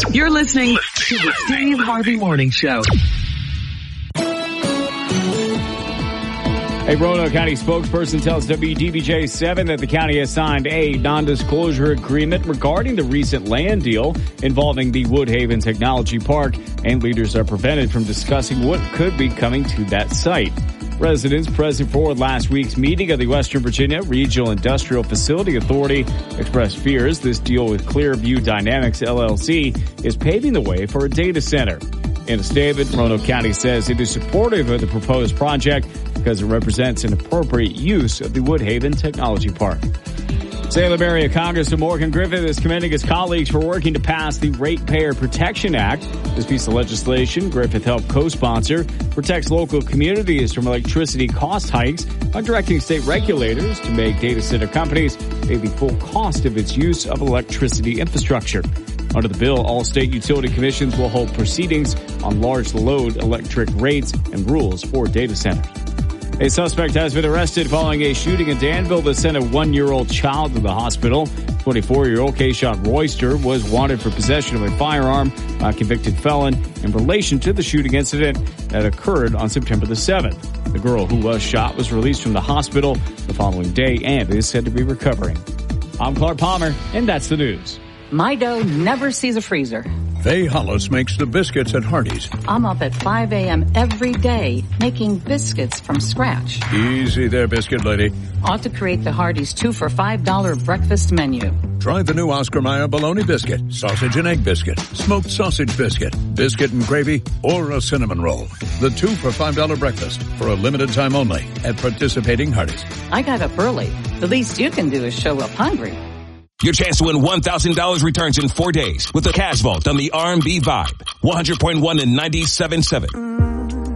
You're listening to the Steve Harvey Morning Show. A Roanoke County spokesperson tells WDBJ-7 that the county has signed a non-disclosure agreement regarding the recent land deal involving the Woodhaven Technology Park, and leaders are prevented from discussing what could be coming to that site. Residents present for last week's meeting of the Western Virginia Regional Industrial Facility Authority expressed fears this deal with Clearview Dynamics LLC is paving the way for a data center. In a statement, Roanoke County says it is supportive of the proposed project because it represents an appropriate use of the Woodhaven Technology Park. Salem Area Congressman Morgan Griffith is commending his colleagues for working to pass the Ratepayer Protection Act. This piece of legislation Griffith helped co-sponsor protects local communities from electricity cost hikes by directing state regulators to make data center companies pay the full cost of its use of electricity infrastructure. Under the bill, all state utility commissions will hold proceedings on large load electric rates and rules for data centers. A suspect has been arrested following a shooting in Danville that sent a 1-year-old child to the hospital. 24-year-old Kayshawn Royster was wanted for possession of a firearm by a convicted felon in relation to the shooting incident that occurred on September the 7th. The girl who was shot was released from the hospital the following day and is said to be recovering. I'm Clark Palmer, and that's the news. My dough never sees a freezer. Faye Hollis makes the biscuits at Hardee's. I'm up at 5 a.m. every day making biscuits from scratch. Easy there, biscuit lady. Ought to create the Hardee's 2 for $5 breakfast menu. Try the new Oscar Mayer bologna biscuit, sausage and egg biscuit, smoked sausage biscuit, biscuit and gravy, or a cinnamon roll. The 2 for $5 breakfast for a limited time only at participating Hardee's. I got up early. The least you can do is show up hungry. Your chance to win $1,000 returns in 4 days with the Cash Vault on the R&B Vibe. 100.1 and 97.7.